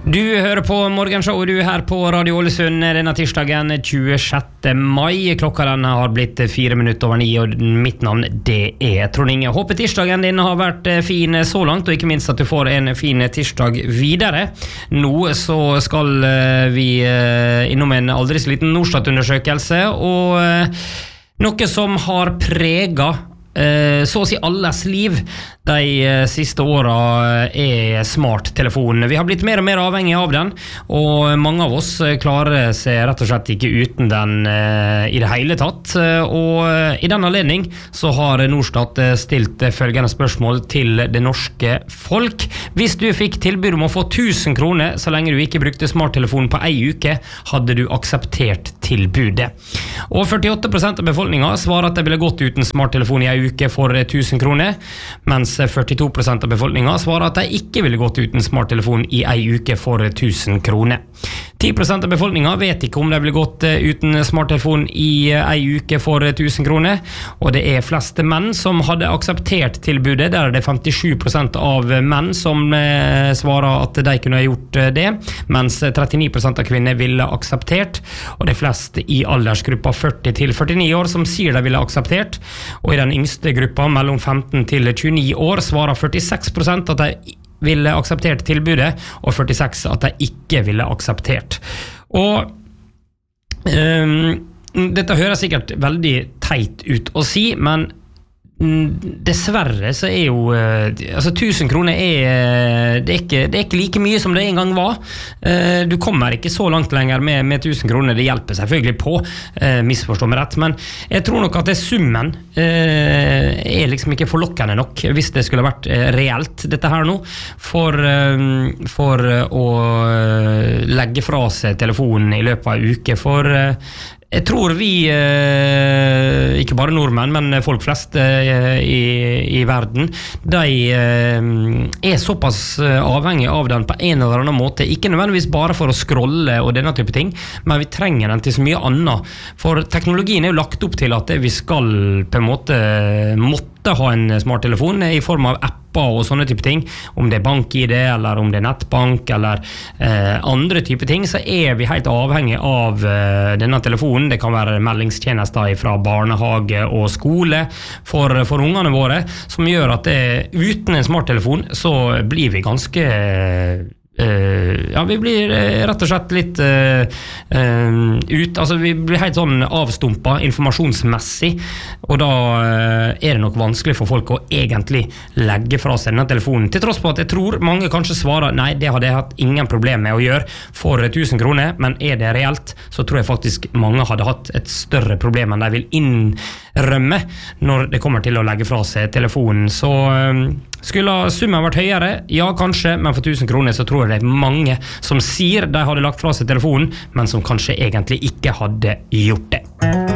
Du hører på Morgenshow, du her på Radio Ålesund denne tirsdagen 26. mai. Klokka den har blitt 4 minutter over 9, og mitt navn det Trond Inge. Håper tirsdagen din har vært fin så langt, og ikke minst at du får en fin tirsdag videre. Nå så skal vi innom en aldri så liten Norstat-undersøkelse, og noe som har preget så å si alles liv de siste årene smarttelefonen. Vi har blitt mer og mer avhengig av den, og mange av oss klarer seg rett og slett ikke uten den i det hele tatt. Og i den anledning så har Norstat stilt følgende spørsmål til det norske folk. Hvis du fikk tilbud om å få 1000 kroner så lenge du ikke brukte smarttelefonen på en uke, hadde du akseptert tilbudet? Og 48% av befolkningen svarer at de ville gått uten smarttelefon i en uke for 1000 kroner, mens 42% av befolkningen svarer at de ikke ville gått uten smarttelefon i en uke for 1000 kroner. 10% av befolkningen vet ikke om de ville gått uten smarttelefon i en uke for 1000 kroner, og det fleste menn som hadde akseptert tilbudet. Der det 57% av menn som svarer at de kunne gjort det, mens 39% av kvinner ville akseptert, og det fleste i aldersgruppa 40 til 49 år som sier de ville akseptert, og i den yngste gruppa mellom 15 til 29 år svarer 46% at de ville akseptert tilbudet, og 46% at de ikke ville akseptert. Og dette høres sikkert veldig teit ut å si, men dessverre så jo altså 1000 kroner det ikke like mye som det en gang var. Du kommer ikke så langt lenger med 1000 kroner. Det hjelper selvfølgelig på, misforstå meg rett, men jeg tror nok at det summen liksom ikke forlokkende nok hvis det skulle vært reelt dette her nå, for å legge fra seg telefonen i løpet av en uke. For jeg tror vi, ikke bare nordmenn, men folk flest i verden, de såpass avhengig av den på en eller annen måte, ikke nødvendigvis bare for å scrolle og denne type ting, men vi trenger den til så mye annet. For teknologien jo lagt opp til at vi skal på en måte måtte ha en smarttelefon i form av apper og sånne type ting. Om det bank-ID, eller om det nettbank, eller andre type ting, så vi helt avhengig av denne telefonen. Det kan være meldingstjenester fra barnehage og skole for ungene våre, som gjør at uten en smarttelefon så blir vi ganske vi blir rett og slett litt altså vi blir helt sånn avstumpet informasjonsmessig, og da det nok vanskelig for folk å egentlig legge fra seg denne telefonen, til tross på at jeg tror mange kanskje svarer nei, det hadde jeg hatt ingen problem med å gjøre for 1000 kroner, men det reelt, så tror jeg faktisk mange hadde hatt et større problem enn de vil innrømme når det kommer til å legge fra seg telefonen. Så skulle summen vært høyere? Ja, kanskje, men for 1000 kroner så tror jeg det mange som sier de hadde lagt fra seg telefonen, men som kanskje egentlig ikke hadde gjort det.